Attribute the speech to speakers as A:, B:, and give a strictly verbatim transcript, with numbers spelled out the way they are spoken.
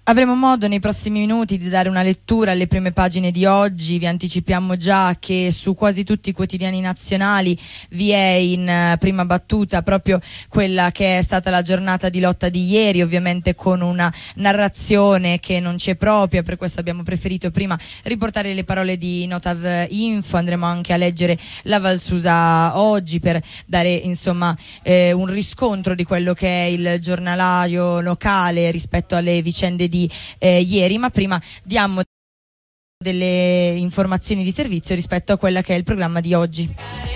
A: Avremo modo nei prossimi minuti di dare una lettura alle prime pagine di oggi. Vi anticipiamo già che su quasi tutti i quotidiani nazionali vi è in uh, prima battuta proprio quella che è stata la giornata di lotta di ieri, ovviamente con una narrazione che non ci è propria, per questo abbiamo preferito prima riportare le parole di Notav Info. Andremo anche a leggere la Valsusa oggi per dare insomma eh, un riscontro di quello che è il giornalaio locale rispetto alle vicende di Di, eh, ieri, ma prima diamo delle informazioni di servizio rispetto a quella che è il programma di oggi.